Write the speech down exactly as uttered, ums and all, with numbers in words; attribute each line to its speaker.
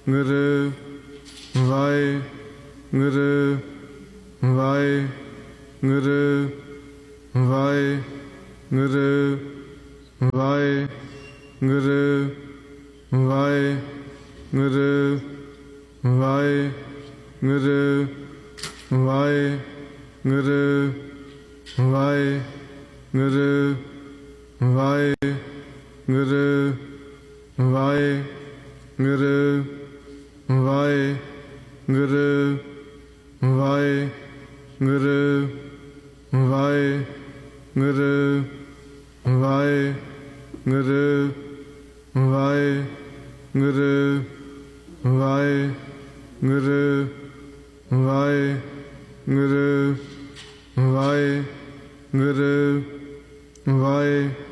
Speaker 1: ਗੁਰੂ ਵਾਹਿ ਗੁਰੂ ਵਾਹਿ ਗੁਰੂ ਵਾਹਿ ਗੁਰੂ ਵਾਹਿ ਗੁਰੂ ਵਾਹਿ ਗੁਰੂ ਵਾਹਿ ਗੁਰੂ ਵਾਹਿ ਗੁਰੂ ਵਾਹਿ ਗੁਰੂ ਵਾਹਿ ਗੁਰੂ ਵਾਹਿ ਗੁਰੂ ਵਾਹਿ ਗੁਰੂ ਵਾਹਿ ਗੁਰੂ ਵਾਹਿ ਗੁਰੂ ਵਾਹਿ ਗੁਰੂ ਵਾਹਿ ਗੁਰੂ ਵਾਹਿ ਗੁਰੂ ਵਾਹਿ ਗੁਰੂ ਵਾਹਿ ਗੁਰੂ ਵਾਹਿ